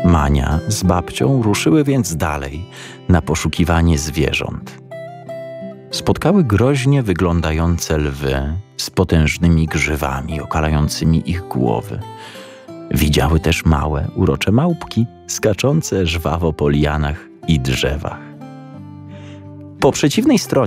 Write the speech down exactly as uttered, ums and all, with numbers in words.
Mania z babcią ruszyły więc dalej na poszukiwanie zwierząt. Spotkały groźnie wyglądające lwy z potężnymi grzywami okalającymi ich głowy. Widziały też małe, urocze małpki skaczące żwawo po lianach i drzewach. Po przeciwnej stronie